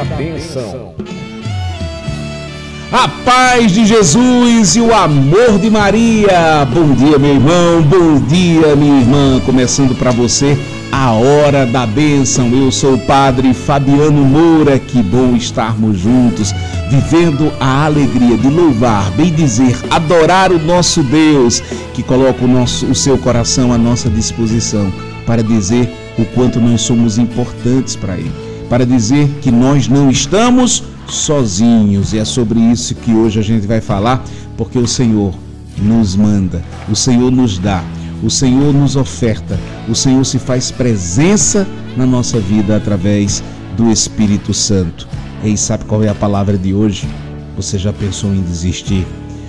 bênção. A paz de Jesus e o amor de Maria. Bom dia, meu irmão, bom dia, minha irmã. Começando para você a hora da bênção. Eu sou o Padre Fabiano Moura. Que bom estarmos juntos, vivendo a alegria de louvar, bendizer, adorar o nosso Deus, que coloca o seu coração à nossa disposição para dizer o quanto nós somos importantes para Ele, para dizer que nós não estamos sozinhos. E é sobre isso que hoje a gente vai falar, porque o Senhor nos manda, o Senhor nos dá, o Senhor nos oferta, o Senhor se faz presença na nossa vida através do Espírito Santo. E sabe qual é a palavra de hoje? Você já pensou em desistir?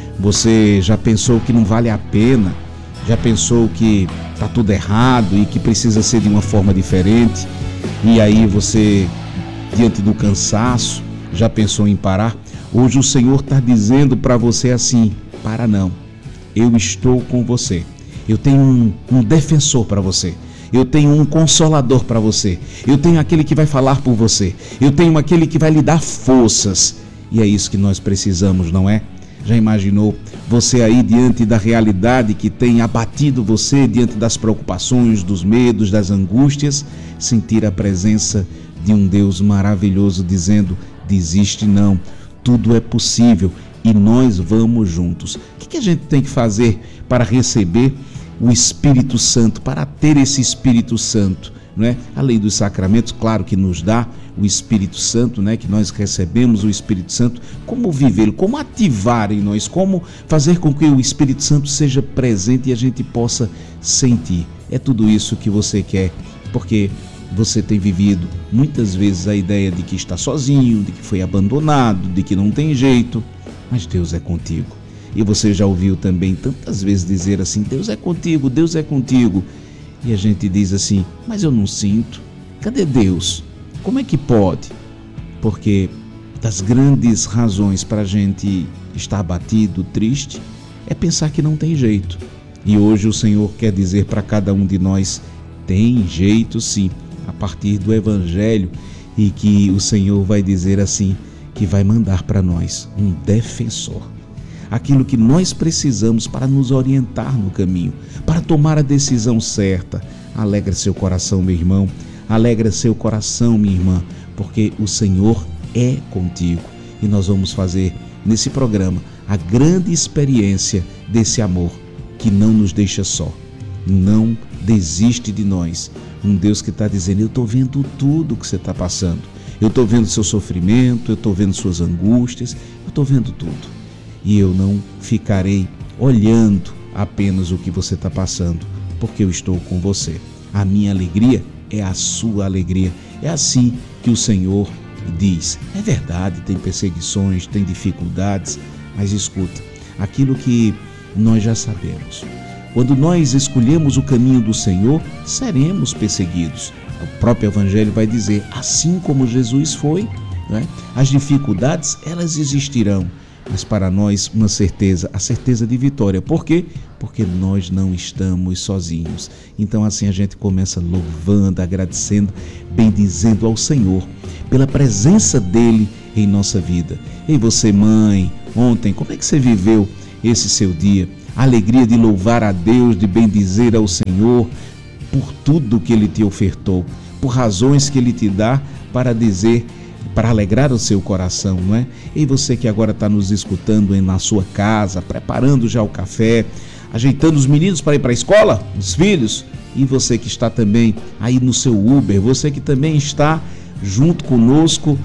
Você já pensou que não vale a pena? Já pensou que está tudo errado e que precisa ser de uma forma diferente? E aí você, diante do cansaço, já pensou em parar? Hoje o Senhor está dizendo para você assim: para não, eu estou com você. Eu tenho um defensor para você. Eu tenho um consolador para você. Eu tenho aquele que vai falar por você. Eu tenho aquele que vai lhe dar forças. E é isso que nós precisamos, não é? Já imaginou você aí diante da realidade que tem abatido você, diante das preocupações, dos medos, das angústias, sentir a presença de um Deus maravilhoso dizendo: desiste não, tudo é possível e nós vamos juntos. O que a gente tem que fazer para receber o Espírito Santo, para ter esse Espírito Santo, não é? Além dos sacramentos, claro que nos dá o Espírito Santo, né? Que nós recebemos o Espírito Santo. Como vivê-lo, como ativar em nós, como fazer com que o Espírito Santo seja presente e a gente possa sentir. É tudo isso que você quer, porque você tem vivido muitas vezes a ideia de que está sozinho, de que foi abandonado, de que não tem jeito, mas Deus é contigo. E você já ouviu também tantas vezes dizer assim: Deus é contigo, Deus é contigo. E a gente diz assim: mas eu não sinto. Cadê Deus? Como é que pode? Porque das grandes razões para a gente estar abatido, triste, é pensar que não tem jeito. E hoje o Senhor quer dizer para cada um de nós: tem jeito sim, a partir do Evangelho, e que o Senhor vai dizer assim, que vai mandar para nós um defensor. Aquilo que nós precisamos para nos orientar no caminho, para tomar a decisão certa. Alegra seu coração, meu irmão, alegra seu coração, minha irmã, porque o Senhor é contigo. E nós vamos fazer nesse programa a grande experiência desse amor que não nos deixa só, não desiste de nós. Um Deus que está dizendo: eu estou vendo tudo que você está passando, eu estou vendo seu sofrimento, eu estou vendo suas angústias, eu estou vendo tudo. E eu não ficarei olhando apenas o que você está passando, porque eu estou com você. A minha alegria é a sua alegria. É assim que o Senhor diz. É verdade, tem perseguições, tem dificuldades, mas escuta, aquilo que nós já sabemos. Quando nós escolhemos o caminho do Senhor, seremos perseguidos. O próprio Evangelho vai dizer: assim como Jesus foi, né? As dificuldades, elas existirão. Mas para nós uma certeza, a certeza de vitória. Por quê? Porque nós não estamos sozinhos. Então assim a gente começa louvando, agradecendo, bendizendo ao Senhor pela presença dEle em nossa vida. E você, mãe, ontem, como é que você viveu esse seu dia? A alegria de louvar a Deus, de bendizer ao Senhor por tudo que Ele te ofertou, por razões que Ele te dá para dizer, para alegrar o seu coração, não é? E você que agora está nos escutando na sua casa, preparando já o café, ajeitando os meninos para ir para a escola, os filhos, e você que está também aí no seu Uber, você que também está junto conosco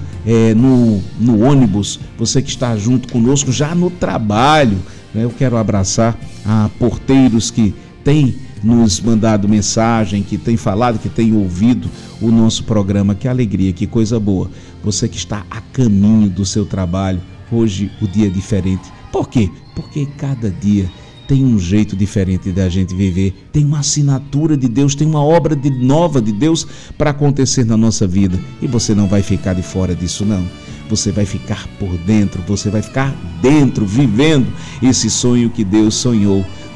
no ônibus, você que está junto conosco já no trabalho, né? Eu quero abraçar a porteiros que têm nos mandado mensagem, que tem falado, que tem ouvido o nosso programa. Que alegria, que coisa boa. Você que está a caminho do seu trabalho, hoje o dia é diferente. Por quê? Porque cada dia tem um jeito diferente da gente viver, tem uma assinatura de Deus, tem uma obra nova de Deus para acontecer na nossa vida. E você não vai ficar de fora disso não. Você vai ficar por dentro, você vai ficar dentro, vivendo esse sonho que Deus sonhou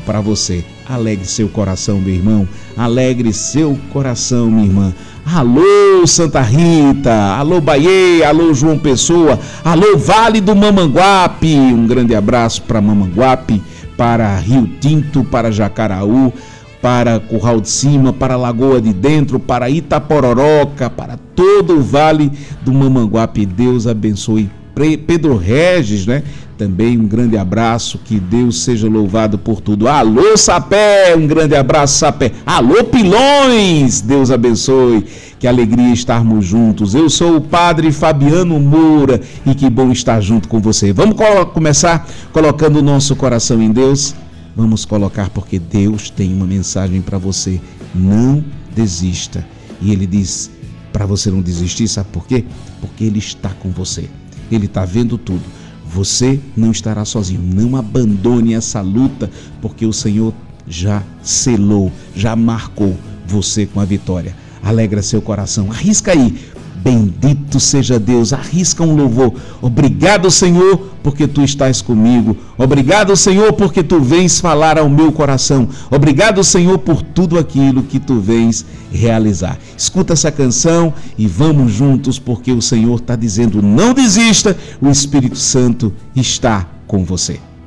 para você. Alegre seu coração, meu irmão. Alegre seu coração, minha irmã. Alô, Santa Rita. Alô, Bahia. Alô, João Pessoa. Alô, Vale do Mamanguape. Um grande abraço para Mamanguape, para Rio Tinto, para Jacaraú, para Curral de Cima, para Lagoa de Dentro, para Itapororoca, para todo o Vale do Mamanguape. Deus abençoe. Pedro Regis, né? Também um grande abraço, que Deus seja louvado por tudo. Alô, Sapé, um grande abraço, Sapé. Alô, Pilões, Deus abençoe, que alegria estarmos juntos. Eu sou o Padre Fabiano Moura e que bom estar junto com você. Vamos começar colocando o nosso coração em Deus? Vamos colocar, porque Deus tem uma mensagem para você. Não desista. E Ele diz para você não desistir, sabe por quê? Porque Ele está com você. Ele está vendo tudo. Você não estará sozinho. Não abandone essa luta, porque o Senhor já selou, já marcou você com a vitória. Alegra seu coração. Arrisca aí. Bendito seja Deus. Arrisca um louvor. Obrigado, Senhor, porque Tu estás comigo. Obrigado, Senhor, porque Tu vens falar ao meu coração. Obrigado, Senhor, por tudo aquilo que Tu vens realizar. Escuta essa canção e vamos juntos, porque o Senhor está dizendo: não desista, o Espírito Santo está com você.